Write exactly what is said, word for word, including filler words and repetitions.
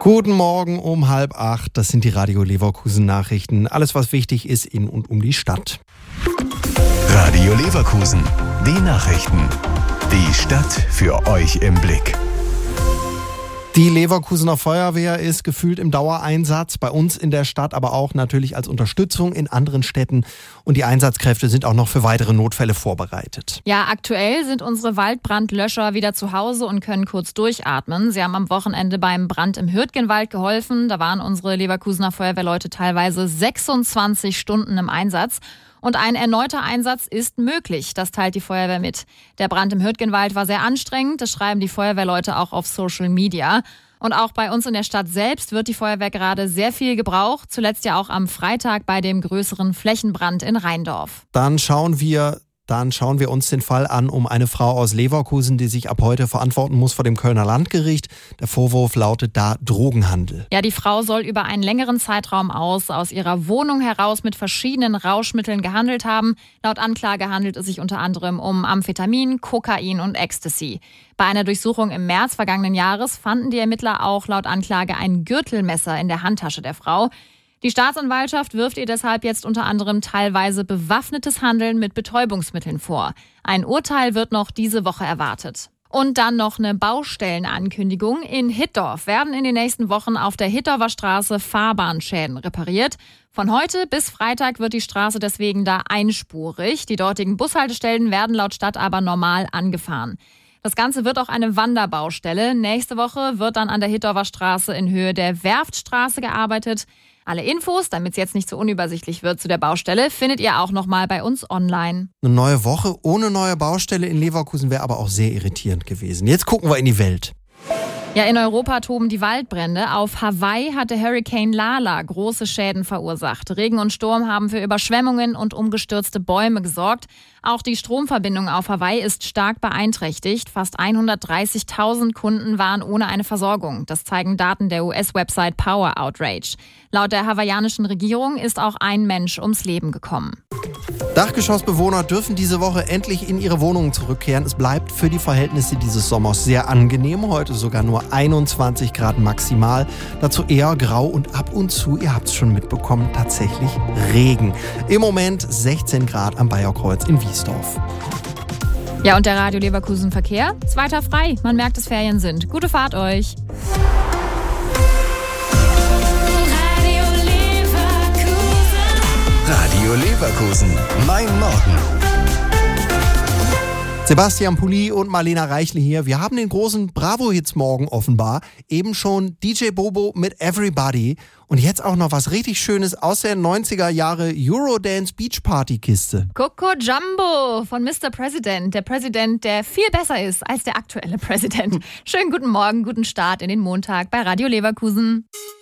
Guten Morgen um halb acht, das sind die Radio Leverkusen Nachrichten. Alles, was wichtig ist in und um die Stadt. Radio Leverkusen, die Nachrichten. Die Stadt für euch im Blick. Die Leverkusener Feuerwehr ist gefühlt im Dauereinsatz, bei uns in der Stadt, aber auch natürlich als Unterstützung in anderen Städten. Und die Einsatzkräfte sind auch noch für weitere Notfälle vorbereitet. Ja, aktuell sind unsere Waldbrandlöscher wieder zu Hause und können kurz durchatmen. Sie haben am Wochenende beim Brand im Hürtgenwald geholfen. Da waren unsere Leverkusener Feuerwehrleute teilweise sechsundzwanzig Stunden im Einsatz. Und ein erneuter Einsatz ist möglich, das teilt die Feuerwehr mit. Der Brand im Hürtgenwald war sehr anstrengend, das schreiben die Feuerwehrleute auch auf Social Media. Und auch bei uns in der Stadt selbst wird die Feuerwehr gerade sehr viel gebraucht, zuletzt ja auch am Freitag bei dem größeren Flächenbrand in Rheindorf. Dann schauen wir... Dann schauen wir uns den Fall an um eine Frau aus Leverkusen, die sich ab heute verantworten muss vor dem Kölner Landgericht. Der Vorwurf lautet da Drogenhandel. Ja, die Frau soll über einen längeren Zeitraum aus aus ihrer Wohnung heraus mit verschiedenen Rauschmitteln gehandelt haben. Laut Anklage handelt es sich unter anderem um Amphetamin, Kokain und Ecstasy. Bei einer Durchsuchung im März vergangenen Jahres fanden die Ermittler auch laut Anklage ein Gürtelmesser in der Handtasche der Frau. Die Staatsanwaltschaft wirft ihr deshalb jetzt unter anderem teilweise bewaffnetes Handeln mit Betäubungsmitteln vor. Ein Urteil wird noch diese Woche erwartet. Und dann noch eine Baustellenankündigung. In Hittorf werden in den nächsten Wochen auf der Hittorfer Straße Fahrbahnschäden repariert. Von heute bis Freitag wird die Straße deswegen da einspurig. Die dortigen Bushaltestellen werden laut Stadt aber normal angefahren. Das Ganze wird auch eine Wanderbaustelle. Nächste Woche wird dann an der Hittorfer Straße in Höhe der Werftstraße gearbeitet. Alle Infos, damit es jetzt nicht so unübersichtlich wird zu der Baustelle, findet ihr auch nochmal bei uns online. Eine neue Woche ohne neue Baustelle in Leverkusen wäre aber auch sehr irritierend gewesen. Jetzt gucken wir in die Welt. Ja, in Europa toben die Waldbrände. Auf Hawaii hat der Hurricane Lala große Schäden verursacht. Regen und Sturm haben für Überschwemmungen und umgestürzte Bäume gesorgt. Auch die Stromverbindung auf Hawaii ist stark beeinträchtigt. Fast hundertdreißigtausend Kunden waren ohne eine Versorgung. Das zeigen Daten der U S-Website Power Outrage. Laut der hawaiianischen Regierung ist auch ein Mensch ums Leben gekommen. Dachgeschossbewohner dürfen diese Woche endlich in ihre Wohnungen zurückkehren. Es bleibt für die Verhältnisse dieses Sommers sehr angenehm. Heute sogar nur einundzwanzig Grad maximal. Dazu eher grau und ab und zu, ihr habt es schon mitbekommen, tatsächlich Regen. Im Moment sechzehn Grad am Bayerkreuz in Wiesdorf. Ja, und der Radio Leverkusen Verkehr ist weiter frei. Man merkt, dass Ferien sind. Gute Fahrt euch. Radio Leverkusen, mein Morgen. Sebastian Pulli und Marlena Reichle hier. Wir haben den großen Bravo-Hits morgen offenbar. Eben schon D J Bobo mit Everybody. Und jetzt auch noch was richtig Schönes aus der neunziger Jahre Eurodance Beach Party Kiste. Coco Jumbo von Mister President. Der Präsident, der viel besser ist als der aktuelle Präsident. Schönen guten Morgen, guten Start in den Montag bei Radio Leverkusen.